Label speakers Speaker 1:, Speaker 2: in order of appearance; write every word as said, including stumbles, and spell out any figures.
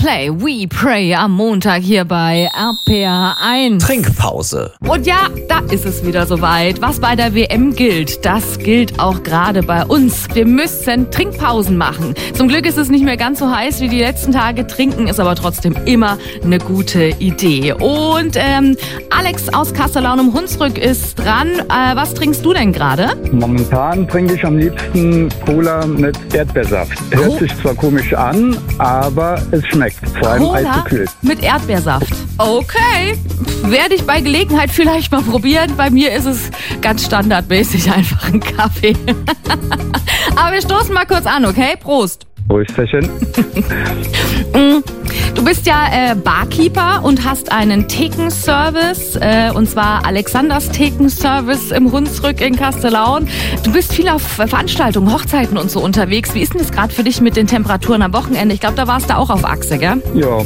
Speaker 1: Play, We Pray am Montag hier bei R P R eins.
Speaker 2: Trinkpause.
Speaker 1: Und ja, da ist es wieder soweit. Was bei der W M gilt, das gilt auch gerade bei uns. Wir müssen Trinkpausen machen. Zum Glück ist es nicht mehr ganz so heiß wie die letzten Tage. Trinken ist aber trotzdem immer eine gute Idee. Und ähm, Alex aus Kastellaun im Hunsrück ist dran. Äh, was trinkst du denn gerade?
Speaker 3: Momentan trinke ich am liebsten Cola mit Erdbeersaft. Hört
Speaker 1: Oh.
Speaker 3: sich zwar komisch an, aber es schmeckt. Vor allem
Speaker 1: Cola
Speaker 3: eisgekühlt.
Speaker 1: mit Erdbeersaft. Okay. Werde ich bei Gelegenheit vielleicht mal probieren. Bei mir ist es ganz standardmäßig einfach ein Kaffee. Aber wir stoßen mal kurz an, okay? Prost.
Speaker 3: Rösterchen.
Speaker 1: Du bist ja äh, Barkeeper und hast einen Thekenservice, äh, und zwar Alexanders Thekenservice im Hunsrück in Kastellaun. Du bist viel auf Veranstaltungen, Hochzeiten und so unterwegs. Wie ist denn das gerade für dich mit den Temperaturen am Wochenende? Ich glaube, da warst du auch auf Achse, gell?
Speaker 3: Ja,